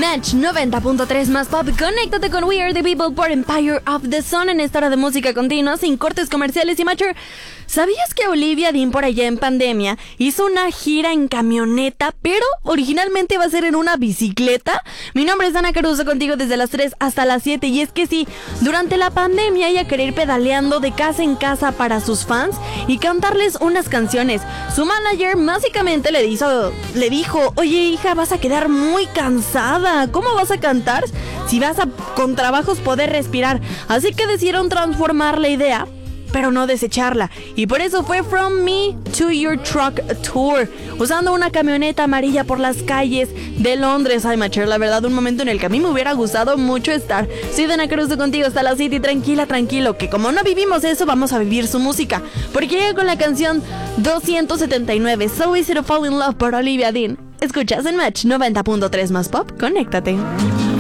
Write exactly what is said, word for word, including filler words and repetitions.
Match noventa punto tres más pop. Conéctate con We Are The People por Empire of the Sun en esta hora de música continua, sin cortes comerciales y Matcher. ¿Sabías que Olivia Dean por allá en pandemia hizo una gira en camioneta, pero originalmente iba a ser en una bicicleta? Mi nombre es Ana Caruso, contigo desde las tres hasta las siete. Y es que sí, durante la pandemia ella quería ir pedaleando de casa en casa para sus fans y cantarles unas canciones. Su manager básicamente le, hizo, le dijo: oye hija, vas a quedar muy cansada, ¿cómo vas a cantar si vas a con trabajos poder respirar? Así que decidieron transformar la idea, pero no desecharla, y por eso fue From Me to Your Truck Tour, usando una camioneta amarilla por las calles de Londres. Ay, Macher, la verdad, un momento en el que a mí me hubiera gustado mucho estar. Soy Dana Caruso contigo hasta la City, tranquila, tranquilo, que como no vivimos eso, vamos a vivir su música, porque llega con la canción doscientos setenta y nueve, So Easy to Fall in Love por Olivia Dean. Escuchas en Match noventa punto tres más pop, conéctate.